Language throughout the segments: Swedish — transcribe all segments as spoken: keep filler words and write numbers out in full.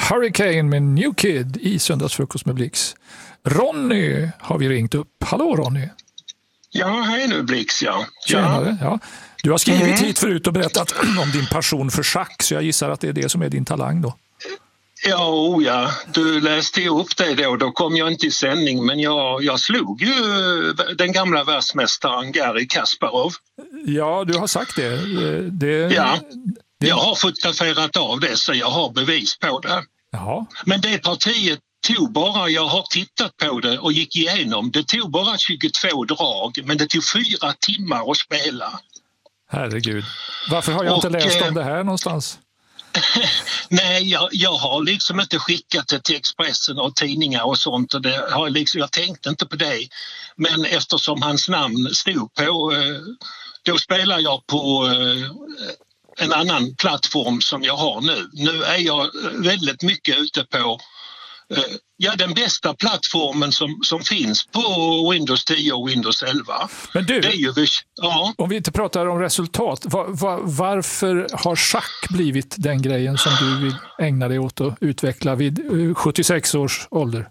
Hurricane med New Kid i Söndagsfrukost med Blix. Ronny har vi ringt upp. Hallå Ronny. Ja, hej nu Blix, ja. Tjenare, ja. Du har skrivit Mm. hit förut och berättat om din passion för schack, så jag gissar att det är det som är din talang då. Ja, oh ja, du läste upp det då, då kom jag inte i sändning, men jag, jag slog ju den gamla världsmästaren Garry Kasparov. Ja, du har sagt det. det, Ja, det... jag har fotograferat av det så jag har bevis på det. Jaha. Men det partiet tog bara, jag har tittat på det och gick igenom, det tog bara tjugotvå drag, men det tog fyra timmar att spela. Herregud. Varför har jag inte och, läst eh, om det här någonstans? Nej, jag, jag har liksom inte skickat det till Expressen och tidningar och sånt. Och det har liksom, jag tänkte inte på det. Men eftersom hans namn stod på, då spelar jag på en annan plattform som jag har nu. Nu är jag väldigt mycket ute på ja, den bästa plattformen som, som finns på Windows tio och Windows elva. Men du, det är ju, ja. om vi inte pratar om resultat, var, var, varför har schack blivit den grejen som du vill ägna dig åt att utveckla vid sjuttiosex års ålder?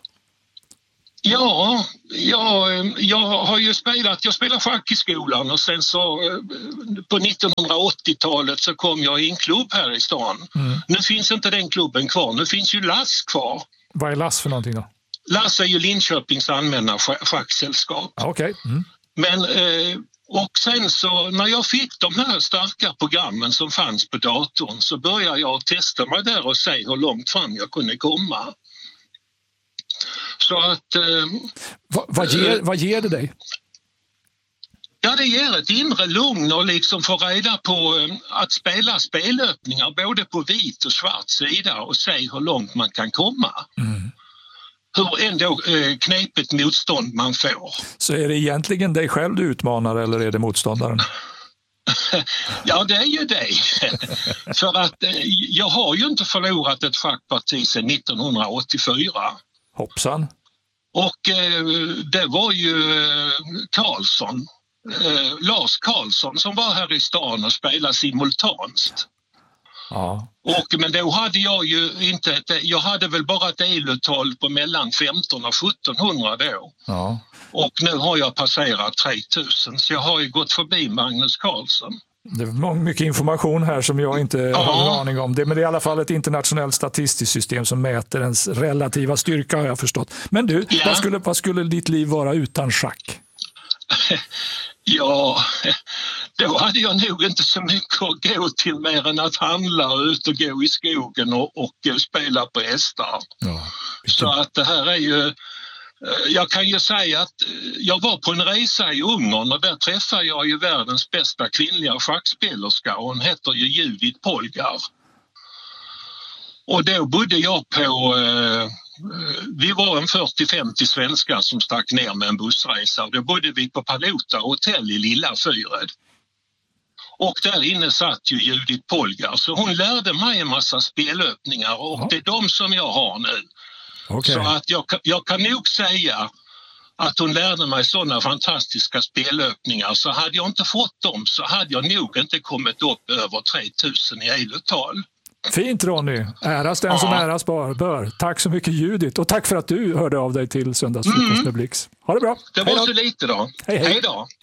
Ja, jag, jag har ju spelat, jag spelar schack i skolan och sen så på nittonhundraåttiotalet så kom jag i en klubb här i stan. Mm. Nu finns inte den klubben kvar, nu finns ju Lass kvar. Vad är Lass för någonting då? Lass är ju Linköpings allmänna schacksällskap. Ah, okej. Okay. Mm. Men, och sen så när jag fick de här starka programmen som fanns på datorn så började jag testa mig där och se hur långt fram jag kunde komma. Så att... Eh, Va, vad, ger, vad ger det dig? Ja, det ger ett inre lugn och liksom få reda på eh, att spela spelöppningar både på vit och svart sida och se hur långt man kan komma. Mm. Hur ändå eh, knepigt motstånd man får. Så är det egentligen dig själv du utmanar eller är det motståndaren? Ja, det är ju det. För att eh, jag har ju inte förlorat ett schackparti sedan nittonhundraåttiofyra. Hoppsan. Och eh, det var ju eh, Karlsson, eh, Lars Karlsson som var här i stan och spelade simultanskt. Ja. Och, men då hade jag ju inte, ett, jag hade väl bara ett elutal på mellan femton och sjuttonhundra då. Ja. Och nu har jag passerat tre tusen så jag har ju gått förbi Magnus Carlsen. Det är mycket information här som jag inte ja. har en aning om. Det, men det är i alla fall ett internationellt statistiskt system som mäter ens relativa styrka har jag förstått. Men du, ja. vad, skulle, vad skulle ditt liv vara utan schack? Ja, då hade jag nog inte så mycket att gå till mer än att handla och ut och gå i skogen och, och spela på hästar. Ja, så att det här är ju... Jag kan ju säga att jag var på en resa i Ungern och där träffade jag ju världens bästa kvinnliga schackspelerska och hon heter ju Judith Polgar. Och då bodde jag på, eh, vi var en fyrtio femtio svenskar som stack ner med en bussresa och då bodde vi på Palota hotell i Lilla Fyred. Och där inne satt ju Judith Polgar så hon lärde mig en massa spelöppningar och det är de som jag har nu. Okay. Så att jag, jag kan nog säga att hon lärde mig sådana fantastiska spelöppningar så hade jag inte fått dem så hade jag nog inte kommit upp över tre tusen i elutal. Fint Ronny, äras den ja. som äras bör. Tack så mycket Judith och tack för att du hörde av dig till Söndagsfrukost med Blix. Ha det bra. Det var så lite då. Hej hej. Hej då.